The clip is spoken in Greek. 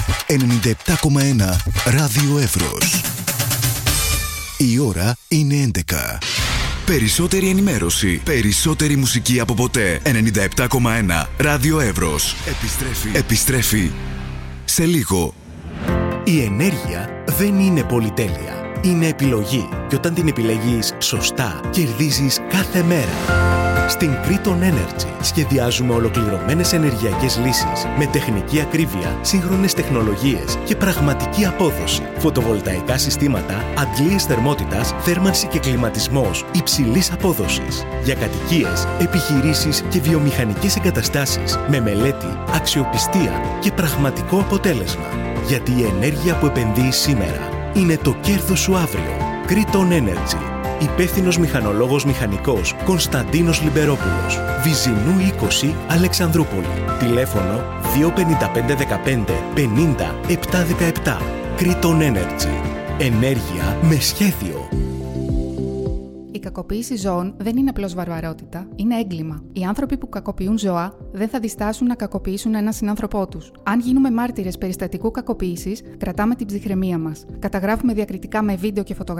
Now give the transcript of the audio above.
97,1 Ράδιο Εύρος. Η ώρα είναι 11. Περισσότερη ενημέρωση, περισσότερη μουσική από ποτέ. 97,1 Ράδιο Εύρος. Επιστρέφει σε λίγο. Η ενέργεια δεν είναι πολυτέλεια. Είναι επιλογή. Και όταν την επιλέγεις σωστά, κερδίζεις κάθε μέρα. Στην Kriton Energy σχεδιάζουμε ολοκληρωμένες ενεργειακές λύσεις με τεχνική ακρίβεια, σύγχρονες τεχνολογίες και πραγματική απόδοση. Φωτοβολταϊκά συστήματα, αντλίες θερμότητας, θέρμανση και κλιματισμός υψηλής απόδοσης. Για κατοικίες, επιχειρήσεις και βιομηχανικές εγκαταστάσεις με μελέτη, αξιοπιστία και πραγματικό αποτέλεσμα. Γιατί η ενέργεια που επενδύεις σήμερα είναι το κέρδος σου αύριο. Kriton Energy. Υπεύθυνος μηχανολόγος μηχανικός Κωνσταντίνος Λιμπερόπουλος. Βυζινού 20, Αλεξανδρούπολη. Τηλέφωνο 25515 50 717. Kriton Energy. Ενέργεια με σχέδιο. Η κακοποίηση ζώων δεν είναι απλώς βαρβαρότητα, είναι έγκλημα. Οι άνθρωποι που κακοποιούν ζώα δεν θα διστάσουν να κακοποιήσουν έναν συνάνθρωπό τους. Αν γίνουμε μάρτυρες περιστατικού κακοποίησης, κρατάμε την ψυχραιμία μας. Καταγράφουμε διακριτικά με βίντεο και φωτογραφίες